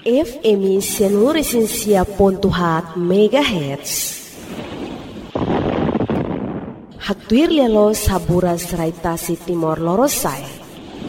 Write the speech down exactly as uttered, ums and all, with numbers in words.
F M Senurisinsia pontuhat megahertz. Haktuir lelo saburas raitasi Timor Lorosai.